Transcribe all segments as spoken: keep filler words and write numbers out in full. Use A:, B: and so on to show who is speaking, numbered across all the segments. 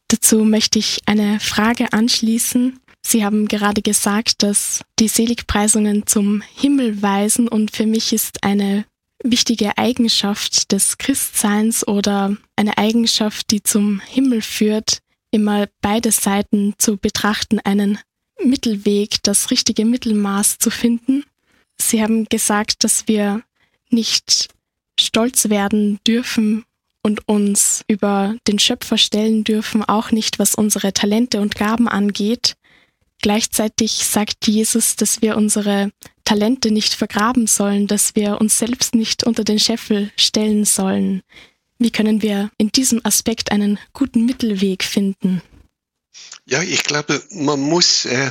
A: Dazu möchte ich eine Frage anschließen. Sie haben gerade gesagt, dass die Seligpreisungen zum Himmel weisen, und für mich ist eine wichtige Eigenschaft des Christseins oder eine Eigenschaft, die zum Himmel führt, immer beide Seiten zu betrachten, einen Mittelweg, das richtige Mittelmaß zu finden. Sie haben gesagt, dass wir nicht stolz werden dürfen und uns über den Schöpfer stellen dürfen, auch nicht, was unsere Talente und Gaben angeht. Gleichzeitig sagt Jesus, dass wir unsere Talente nicht vergraben sollen, dass wir uns selbst nicht unter den Scheffel stellen sollen. Wie können wir in diesem Aspekt einen guten Mittelweg finden?
B: Ja, ich glaube, man muss äh,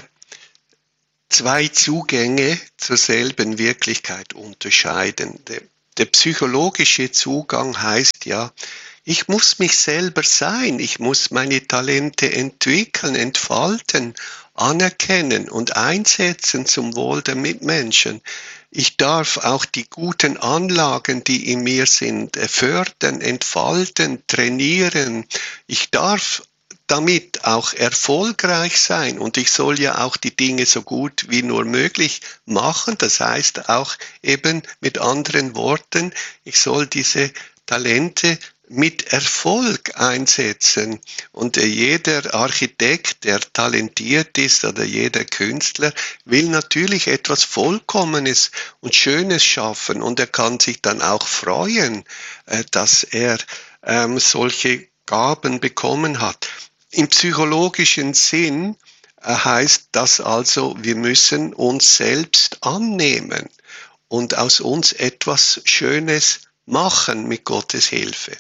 B: zwei Zugänge zur selben Wirklichkeit unterscheiden. Der, der psychologische Zugang heißt ja, ich muss mich selber sein, ich muss meine Talente entwickeln, entfalten, anerkennen und einsetzen zum Wohl der Mitmenschen. Ich darf auch die guten Anlagen, die in mir sind, fördern, entfalten, trainieren. Ich darf damit auch erfolgreich sein, und ich soll ja auch die Dinge so gut wie nur möglich machen. Das heißt auch eben mit anderen Worten, ich soll diese Talente mit Erfolg einsetzen. Und jeder Architekt, der talentiert ist, oder jeder Künstler, will natürlich etwas Vollkommenes und Schönes schaffen, und er kann sich dann auch freuen, dass er ähm, solche Gaben bekommen hat. Im psychologischen Sinn heißt das also, wir müssen uns selbst annehmen und aus uns etwas Schönes machen mit Gottes Hilfe.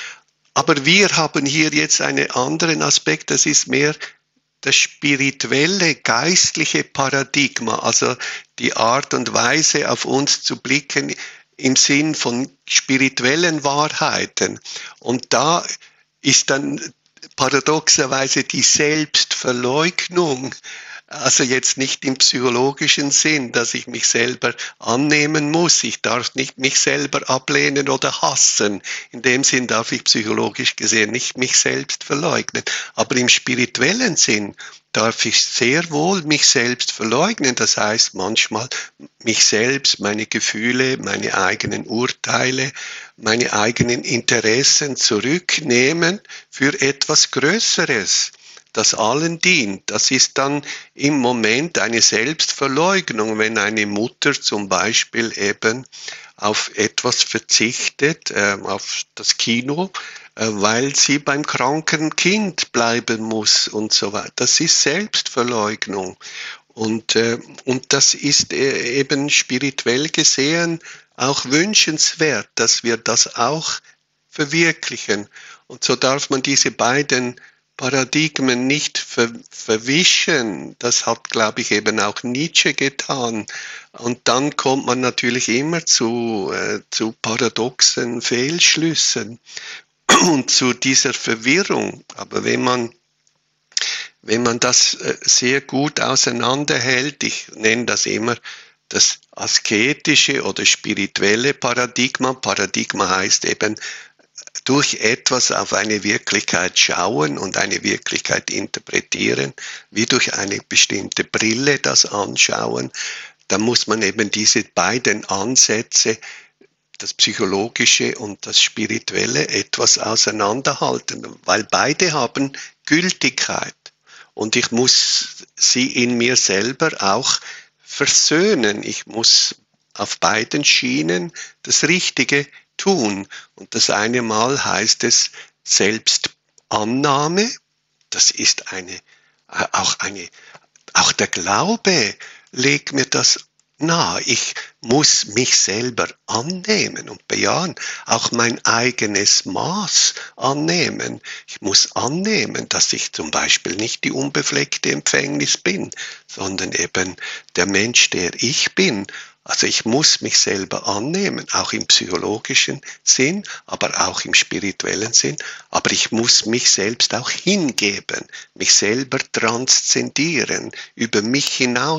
B: Aber wir haben hier jetzt einen anderen Aspekt, das ist mehr das spirituelle, geistliche Paradigma, also die Art und Weise, auf uns zu blicken im Sinn von spirituellen Wahrheiten. Und da ist dann paradoxerweise die Selbstverleugnung, also jetzt nicht im psychologischen Sinn, dass ich mich selber annehmen muss. Ich darf nicht mich selber ablehnen oder hassen. In dem Sinn darf ich psychologisch gesehen nicht mich selbst verleugnen. Aber im spirituellen Sinn darf ich sehr wohl mich selbst verleugnen. Das heißt manchmal mich selbst, meine Gefühle, meine eigenen Urteile, meine eigenen Interessen zurücknehmen für etwas Größeres, das allen dient. Das ist dann im Moment eine Selbstverleugnung, wenn eine Mutter zum Beispiel eben auf etwas verzichtet, äh, auf das Kino, äh, weil sie beim kranken Kind bleiben muss und so weiter. Das ist Selbstverleugnung. Und, äh, und das ist äh, eben spirituell gesehen auch wünschenswert, dass wir das auch verwirklichen. Und so darf man diese beiden Paradigmen nicht ver verwischen. Das hat, glaube ich, eben auch Nietzsche getan. Und dann kommt man natürlich immer zu, äh, zu paradoxen Fehlschlüssen und zu dieser Verwirrung. Aber wenn man, wenn man das äh, sehr gut auseinanderhält, ich nenne das immer das asketische oder spirituelle Paradigma. Paradigma heißt eben, durch etwas auf eine Wirklichkeit schauen und eine Wirklichkeit interpretieren, wie durch eine bestimmte Brille das anschauen, da muss man eben diese beiden Ansätze, das Psychologische und das Spirituelle, etwas auseinanderhalten, weil beide haben Gültigkeit. Und ich muss sie in mir selber auch versöhnen. Ich muss auf beiden Schienen das Richtige tun. Und das eine Mal heißt es Selbstannahme. Das ist eine, auch eine, auch der Glaube legt mir das nahe. Ich muss mich selber annehmen und bejahen, auch mein eigenes Maß annehmen. Ich muss annehmen, dass ich zum Beispiel nicht die unbefleckte Empfängnis bin, sondern eben der Mensch, der ich bin. Also ich muss mich selber annehmen, auch im psychologischen Sinn, aber auch im spirituellen Sinn. Aber ich muss mich selbst auch hingeben, mich selber transzendieren, über mich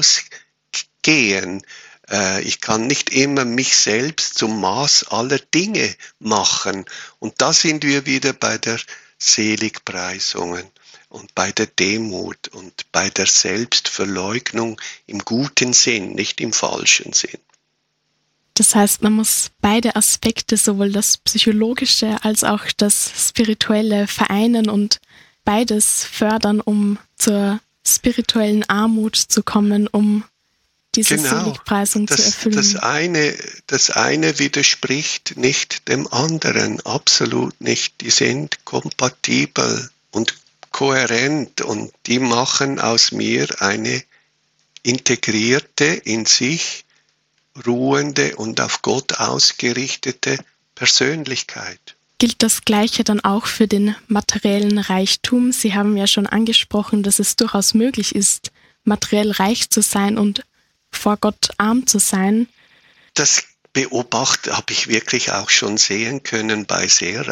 B: hinausgehen. Ich kann nicht immer mich selbst zum Maß aller Dinge machen. Und da sind wir wieder bei der Seligpreisungen und bei der Demut und bei der Selbstverleugnung im guten Sinn, nicht im falschen Sinn.
A: Das heißt, man muss beide Aspekte, sowohl das Psychologische als auch das Spirituelle, vereinen und beides fördern, um zur spirituellen Armut zu kommen, um diese
B: Genau,
A: Seligpreisung
B: das,
A: zu erfüllen.
B: Das eine, das eine widerspricht nicht dem anderen, absolut nicht. Die sind kompatibel und kohärent und die machen aus mir eine integrierte, in sich ruhende und auf Gott ausgerichtete Persönlichkeit.
A: Gilt das Gleiche dann auch für den materiellen Reichtum? Sie haben ja schon angesprochen, dass es durchaus möglich ist, materiell reich zu sein und vor Gott arm zu sein.
B: Das beobachtet habe ich wirklich auch schon sehen können bei sehr